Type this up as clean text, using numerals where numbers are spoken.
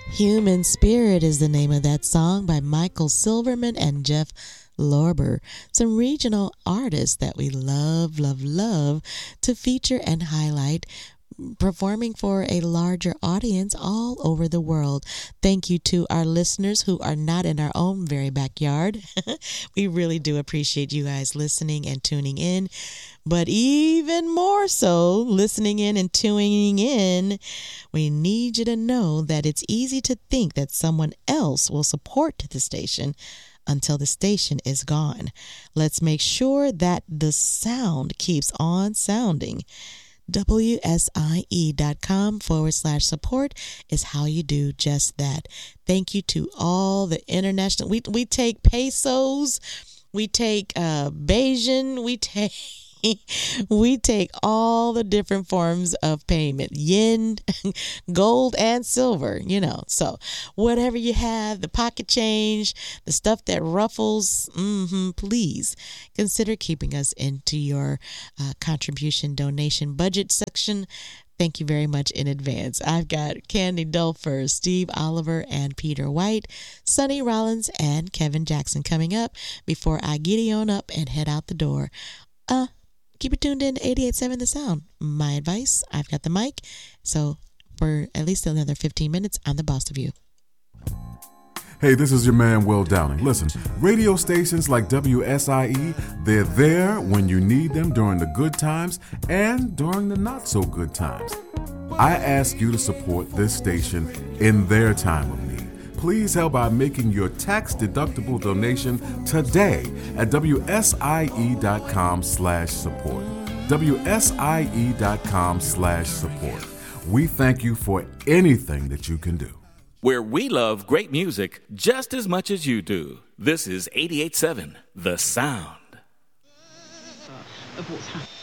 Human Spirit is the name of that song by Michael Silverman and Jeff Lorber, some regional artists that we love to feature and highlight, performing for a larger audience all over the world. Thank you to our listeners who are not in our own very backyard. We really do appreciate you guys listening and tuning in, but even more so listening in and tuning in. We need you to know that it's easy to think that someone else will support the station until the station is gone. Let's make sure that the sound keeps on sounding. WSIE.com/support is how you do just that. Thank you to all the international. We take pesos, we take Bayesian, we take all the different forms of payment, yen, gold, and silver, So whatever you have, the pocket change, the stuff that ruffles, please consider keeping us into your contribution donation budget section. Thank you very much in advance. I've got Candy Dulfer, Steve Oliver, and Peter White, Sonny Rollins, and Kevin Jackson coming up before I giddy on up and head out the door. Keep it tuned in to 88.7 The Sound. My advice, I've got the mic, so for at least another 15 minutes, I'm the boss of you. Hey, this is your man, Will Downing. Listen, radio stations like WSIE, they're there when you need them during the good times and during the not-so-good times. I ask you to support this station in their time of need. Please help by making your tax-deductible donation today at WSIE.com/support. WSIE.com/support. We thank you for anything that you can do. Where we love great music just as much as you do. This is 88.7 The Sound. Of what's happening.